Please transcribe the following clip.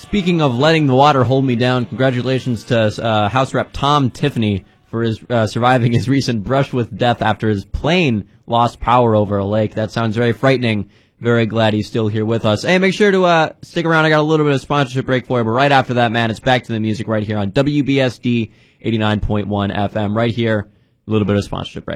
Speaking of letting the water hold me down, congratulations to House Rep Tom Tiffany for his surviving his recent brush with death after his plane lost power over a lake. That sounds very frightening. Very glad he's still here with us. Hey, make sure to stick around. I got a little bit of sponsorship break for you, but right after that, man, it's back to the music right here on WBSD 89.1 FM. Right here, a little bit of sponsorship break.